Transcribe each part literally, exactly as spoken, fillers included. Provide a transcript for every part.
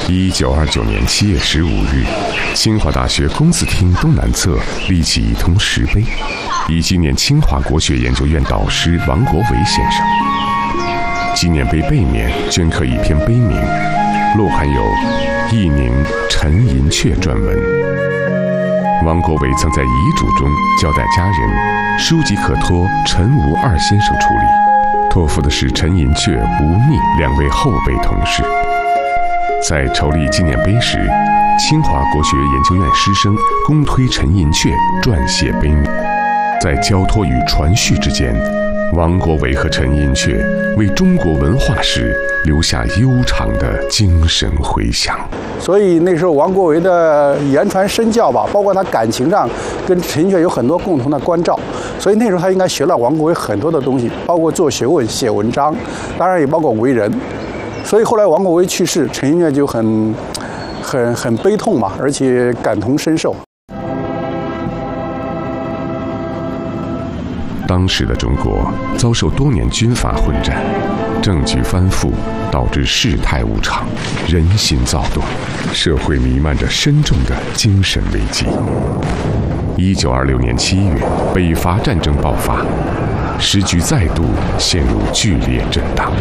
一九二九年七月十五日，清华大学公子厅东南侧立起一通石碑，以纪念清华国学研究院导师王国维先生。纪念碑背面镌刻一篇碑铭，落含有“佚名陈寅恪”撰文。王国维曾在遗嘱中交代家人，书籍可托陈吴二先生处理，托付的是陈寅恪、吴宓两位后辈同事。在筹立纪念碑时，清华国学研究院师生公推陈寅恪撰写碑铭。在交托与传续之间，王国维和陈寅恪为中国文化史留下悠长的精神回响。 所以那时候王国维的言传身教吧，包括他感情上跟陈寅恪有很多共同的关照，所以那时候他应该学了王国维很多的东西，包括做学问、写文章，当然也包括为人。所以后来王国维去世，陈寅恪就很、很、很悲痛嘛，而且感同身受。 当时的中国遭受多年军阀混战，政局翻覆，导致世态无常，人心躁动，社会弥漫着深重的精神危机。一九二六年七月，北伐战争爆发，时局再度陷入剧烈震荡。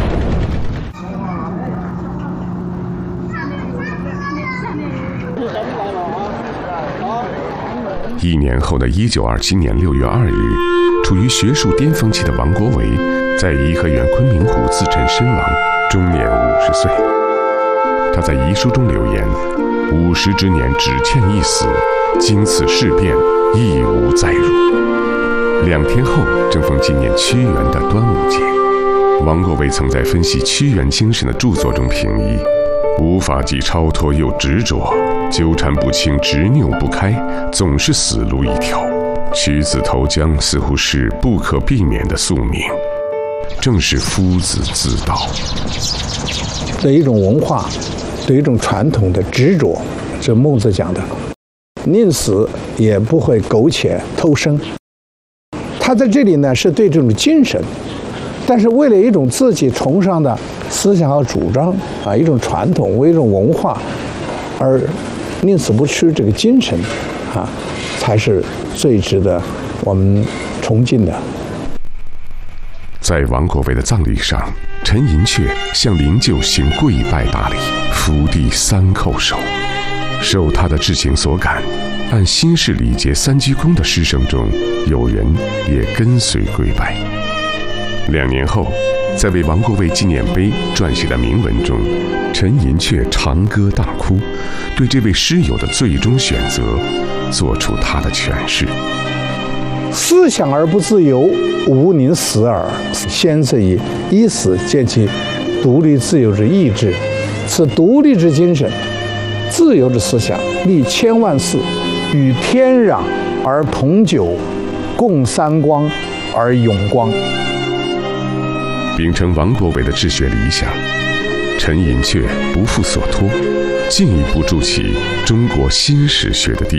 一年后的一九二七年六月二日，处于学术巅峰期的王国维在颐和园昆明湖自沉身亡，终年五十岁。他在遗书中留言：“五十之年只欠一死，经此事变，亦无再辱。”两天后，正逢纪念屈原的端午节，王国维曾在分析屈原精神的著作中评议：“无法既超脱又执着，纠缠不清，执拗不开，总是死路一条。屈子投江似乎是不可避免的宿命，正是夫子自道。” 对一种文化，对一种传统的执着，这孟子讲的，宁死也不会苟且偷生。他在这里呢，是对这种精神，但是为了一种自己崇尚的思想和主张啊，一种传统，为一种文化而宁死不屈，这个精神啊，才是最值得我们崇敬的。 在王国维的葬礼上，陈寅恪向灵柩行跪拜大礼，伏地三叩首。受他的至情所感，按新式礼节三鞠躬的师生中，有人也跟随跪拜。两年后，在为王国维纪念碑撰写的铭文中，陈寅恪长歌大哭，对这位师友的最终选择做出他的诠释：“ 思想而不自由，吾宁死耳。先是以以死见其独立自由之意志，此独立之精神，自由之思想，历千万世，与天壤而同久，共三光而永光。” 秉承王国维的治学理想，陈寅恪不负所托，进一步筑起中国新史学的地